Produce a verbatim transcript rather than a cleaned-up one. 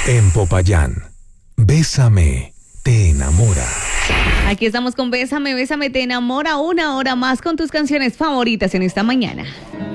En Popayán, Bésame, te enamora. Aquí estamos con Bésame, Bésame, te enamora una hora más con tus canciones favoritas en esta mañana.